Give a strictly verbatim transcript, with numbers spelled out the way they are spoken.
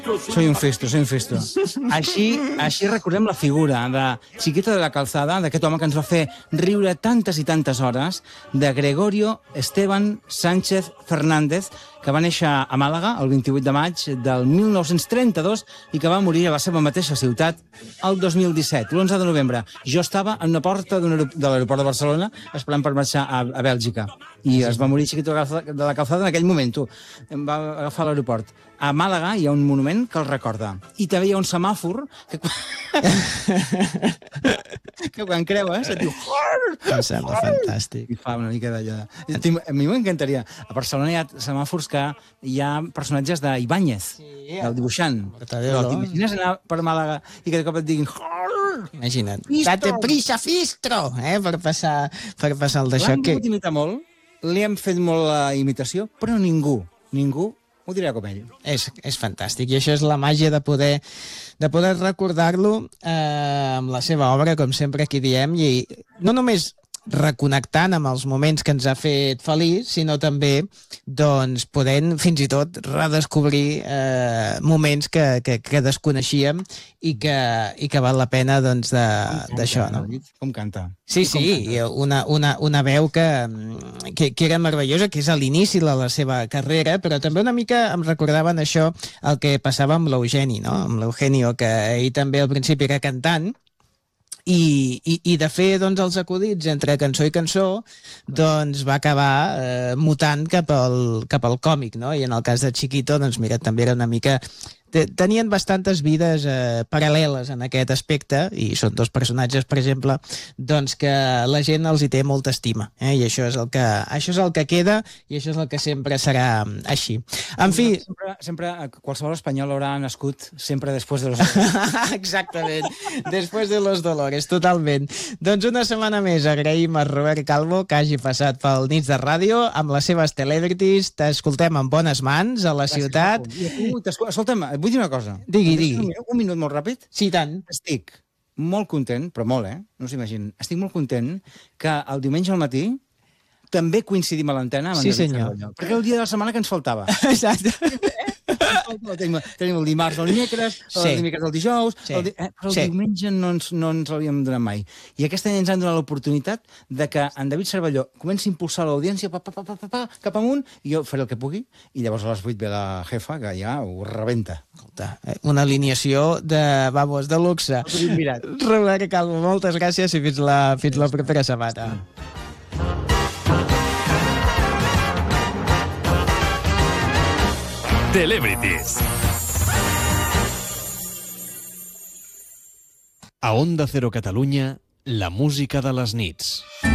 Soy un festo, soy un festo. Així, així recordem la figura de Chiquito de la Calzada, d'aquest home que ens va fer riure tantes i tantes hores, de Gregorio Esteban Sánchez Fernández, que va néixer a Màlaga el vint-i-vuit de maig del mil nou-cents trenta-dos i que va morir a la seva mateixa ciutat el dos mil disset, l'onze de novembre. Jo estava en una porta de l'aeroport de Barcelona esperant per marxar a, a Bèlgica i es va morir Chiquito de la Calzada en aquell moment, tu. Em va agafar l'aeroport. A Màlaga hi ha un monument que el recorda. I també hi ha un semàfor que, que quan creues et diu... Em sembla fantàstic. I fa una mica d'allò. A mi m'encantaria. A Barcelona hi ha semàfors que hi ha personatges d'Ibáñez, sí, del dibuixant. T'imagines anar per Màlaga i que de cop et diguin... Imagina't. Date prisa, Fistro! Eh? Per passar, per passar el d'això. L'han volgut imitar molt, li hem fet molt la imitació, però ningú, ningú ho dirà com ell. És, és fantàstic, i això és la màgia de poder, de poder recordar-lo eh, amb la seva obra, com sempre aquí diem, i no només reconnectant amb els moments que ens ha fet feliç, sinó també doncs, podent fins i tot redescobrir eh, moments que, que, que desconeixíem i que, i que val la pena doncs, d'això. No? Com canta. Sí, sí, una, una, una veu que, que, que era meravellosa, que és a l'inici de la seva carrera, però també una mica em recordaven això el que passava amb l'Eugeni, no? Amb l'Eugenio, que ell també al principi era cantant, I, i, i de fer doncs, els acudits entre cançó i cançó doncs, va acabar eh, mutant cap al, cap al còmic, no? I en el cas de Chiquito, doncs, mira, també era una mica... Tenien bastantes vides eh, paral·leles en aquest aspecte, i són dos personatges, per exemple, doncs que la gent els hi té molta estima, eh? I això és el que, això és el que queda i això és el que sempre serà així. En fi... Sempre, sempre qualsevol espanyol haurà nascut sempre després de los dolores. Exactament, després de los dolores, totalment. Doncs una setmana més agraïm a Robert Calvo que hagi passat pel Nits de Ràdio amb les seves celebrities. T'escoltem en bones mans a la Gràcies, ciutat. Escolta'm, vull dir una cosa. Digui, digui. Un minut, un minut molt ràpid? Sí, tant. Estic molt content, però molt, eh? No s'imaginen. Estic molt content que el diumenge al matí també coincidim a l'antena amb sí, en David senyor. Cerdanyola. Perquè era el dia de la setmana que ens faltava. Exacte. Tenim, tenim el dimarts el dimecres, el sí. dimecres el dijous, sí. el di... eh, però el sí. diumenge no ens, no ens l'havíem donat mai. I aquest any ens han donat l'oportunitat de que en David Cervelló comenci a impulsar l'audiència pa, pa, pa, pa, pa, pa, cap amunt, i jo faré el que pugui, i llavors a les vuit ve la jefa, que ja ho rebenta. Escolta, una alineació de, vamos, de luxe. Robert Calvo, moltes gràcies i fins la, fins la propera setmana. Celebrities. A Onda Cero Catalunya, la música de les nits.